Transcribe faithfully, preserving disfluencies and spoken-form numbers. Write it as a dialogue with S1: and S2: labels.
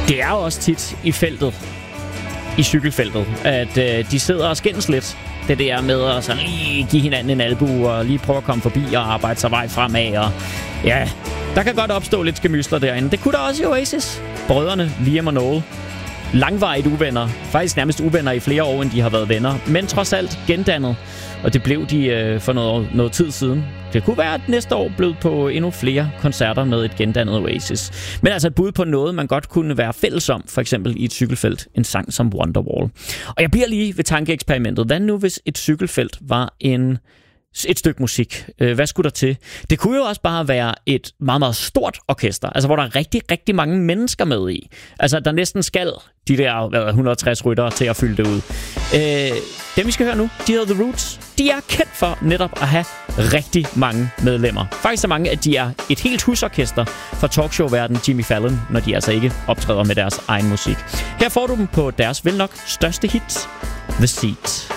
S1: Det er jo også tit i feltet, i cykelfeltet, at øh, de sidder og skændes lidt. Det der med at så lige give hinanden en albu og lige prøve at komme forbi og arbejde sig vej fremad. Og ja, der kan godt opstå lidt skemysler derinde. Det kunne der også i Oasis. Brødrene Liam og Noel. Langvarigt uvenner. Faktisk nærmest uvenner i flere år, end de har været venner. Men trods alt gendannet. Og det blev de øh, for noget, noget tid siden. Det kunne være, at næste år blev på endnu flere koncerter med et gendannet Oasis. Men altså et bud på noget, man godt kunne være fælles om. For eksempel i et cykelfelt. En sang som Wonderwall. Og jeg bliver lige ved tankeeksperimentet. Hvad nu, hvis et cykelfelt var en... et stykke musik. Hvad skulle der til? Det kunne jo også bare være et meget, meget stort orkester, altså hvor der er rigtig, rigtig mange mennesker med i. Altså, der næsten skal de der hvad, et hundrede og tres ryttere til at fylde det ud. Øh, dem, vi skal høre nu, de hedder The Roots. De er kendt for netop at have rigtig mange medlemmer. Faktisk så mange, at de er et helt husorkester for talkshow-verden Jimmy Fallon, når de altså ikke optræder med deres egen musik. Her får du dem på deres vel nok største hit, The Seat.